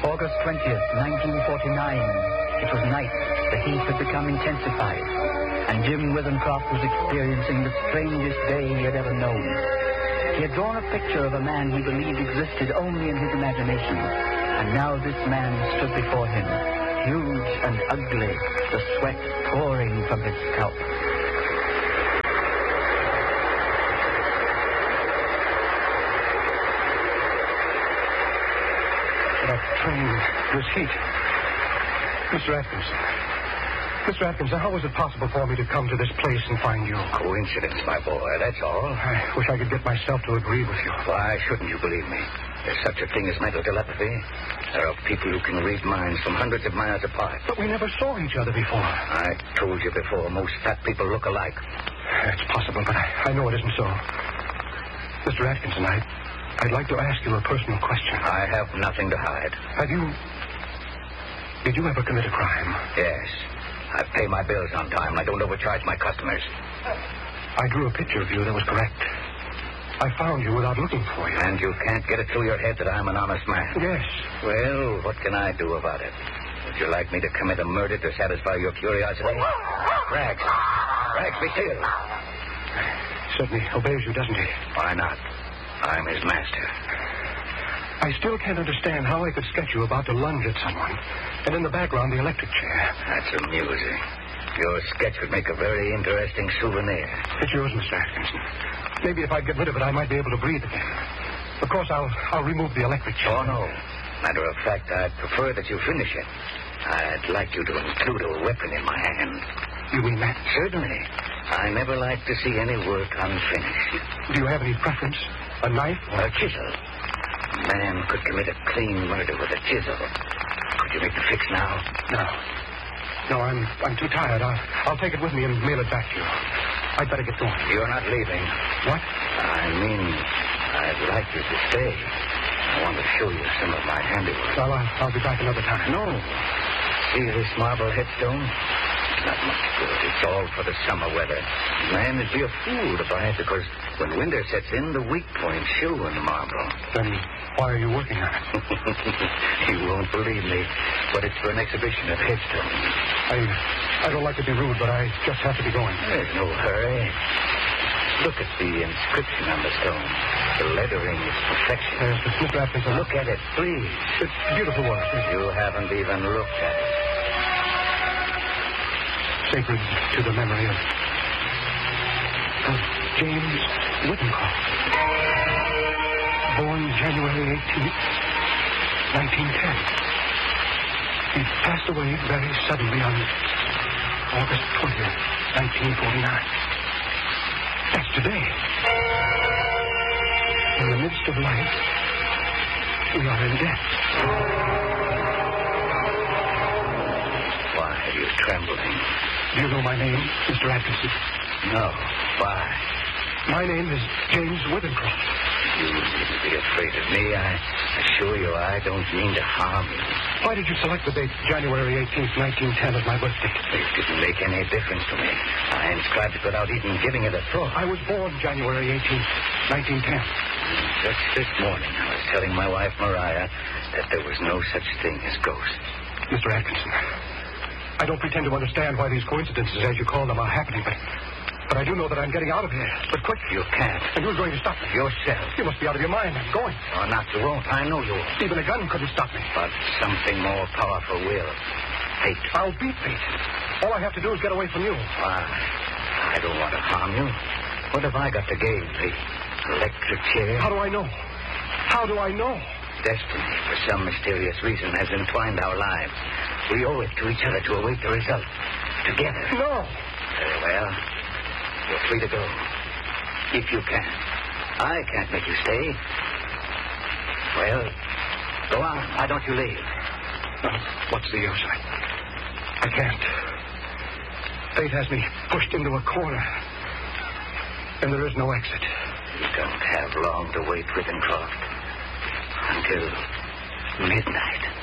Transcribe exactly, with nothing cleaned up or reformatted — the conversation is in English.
August twentieth, nineteen forty-nine. It was night. The heat had become intensified, and Jim Withencroft was experiencing the strangest day he had ever known. He had drawn a picture of a man he believed existed only in his imagination, and now this man stood before him, huge and ugly, the sweat pouring from his scalp. That train, this heat. Mister Atkinson. Mister Atkinson, how was it possible for me to come to this place and find you? Coincidence, my boy, that's all. I wish I could get myself to agree with you. Why shouldn't you believe me? There's such a thing as mental telepathy. There are people who can read minds from hundreds of miles apart. But we never saw each other before. I told you before, most fat people look alike. It's possible, but I, I know it isn't so. Mister Atkinson, I, I'd like to ask you a personal question. I have nothing to hide. Have you... Did you ever commit a crime? Yes. I pay my bills on time. I don't overcharge my customers. I drew a picture of you that was correct. I found you without looking for you. And you can't get it through your head that I'm an honest man? Yes. Well, what can I do about it? Would you like me to commit a murder to satisfy your curiosity? Rags. Rags, be still. Certainly obeys you, doesn't he? Why not? I'm his master. I still can't understand how I could sketch you about to lunge at someone, and in the background, the electric chair. That's amusing. Your sketch would make a very interesting souvenir. It's yours, Mister Atkinson. Maybe if I get rid of it, I might be able to breathe again. Of course, I'll I'll remove the electric chair. Oh, no. Matter of fact, I'd prefer that you finish it. I'd like you to include a weapon in my hand. You mean that? Certainly. I never like to see any work unfinished. Do you have any preference? A knife or a chisel? A man could commit a clean murder with a chisel. Could you make the fix now? No. No, I'm I'm too tired. I'll, I'll take it with me and mail it back to you. I'd better get going. You're not leaving. What? I mean, I'd like you to stay. I want to show you some of my handiwork. Well, I'll, I'll be back another time. No. See this marble headstone? Not much good. It's all for the summer weather. Man would be a fool to buy it because when winter sets in, the weak points show in the marble. Then why are you working on it? You won't believe me, but it's for an exhibition at Headstone. I, I don't like to be rude, but I just have to be going. There's no hurry. Look at the inscription on the stone. The lettering is perfection. There's the Mister Atkinson. Look at it, please. It's beautiful work. You haven't even looked at it. Sacred to the memory of, of James Withencroft. Born January eighteenth, nineteen ten. He passed away very suddenly on August twentieth, nineteen forty-nine. That's today. In the midst of life, we are in death. Why are you trembling? Do you know my name, Mister Atkinson? No. Why? My name is James Withencroft. You needn't be afraid of me. I assure you I don't mean to harm you. Why did you select the date January eighteenth, nineteen ten as my birthday? It didn't make any difference to me. I inscribed it without even giving it a thought. I was born January eighteenth, nineteen ten. Just this morning, I was telling my wife, Mariah, that there was no such thing as ghosts. Mister Atkinson, I don't pretend to understand why these coincidences, as you call them, are happening, but, but I do know that I'm getting out of here. But quick. You can't. And who's going to stop me? Yourself. You must be out of your mind. I'm going. Oh, not you won't. I know you won't. Even a gun couldn't stop me. But something more powerful will. Fate. I'll beat fate. All I have to do is get away from you. Why? I don't want to harm you. What have I got to gain? The electric chair? How do I know? How do I know? Destiny, for some mysterious reason, has entwined our lives. We owe it to each other to await the result. Together. No. Very well. You're free to go. If you can. I can't make you stay. Well, go on. Why don't you leave? Well, what's the use? I, I can't. Fate has me pushed into a corner. And there is no exit. You don't have long to wait, Withencroft. Until midnight.